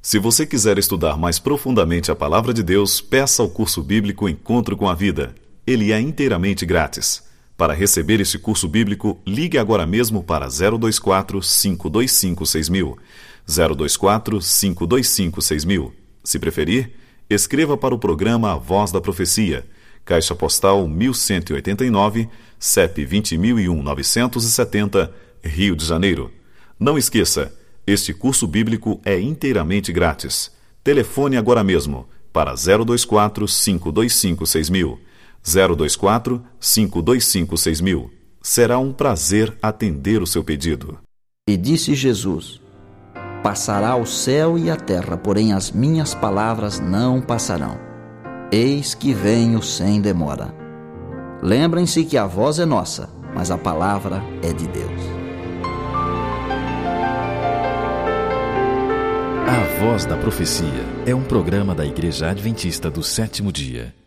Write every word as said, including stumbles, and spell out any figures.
Se você quiser estudar mais profundamente a Palavra de Deus, peça ao curso bíblico Encontro com a Vida. Ele é inteiramente grátis. Para receber este curso bíblico, ligue agora mesmo para zero dois quatro, cinco dois cinco, seis mil. zero dois quatro, cinco dois cinco, seis mil. Se preferir, escreva para o programa A Voz da Profecia, Caixa Postal mil cento e oitenta e nove, C E P vinte mil e um, novecentos e setenta, Rio de Janeiro. Não esqueça, este curso bíblico é inteiramente grátis. Telefone agora mesmo para zero dois quatro, cinco dois cinco, seis mil. zero dois quatro, cinco dois cinco, seis mil. Será um prazer atender o seu pedido. E disse Jesus: Passará o céu e a terra, porém as minhas palavras não passarão. Eis que venho sem demora. Lembrem-se que a voz é nossa, mas a palavra é de Deus. A Voz da Profecia é um programa da Igreja Adventista do Sétimo Dia.